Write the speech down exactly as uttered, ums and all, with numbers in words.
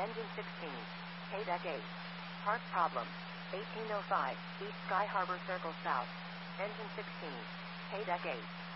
Engine sixteen. K-Deck eight. Part problem. eighteen oh five, East Sky Harbor Circle South. Engine sixteen. K-Deck eight.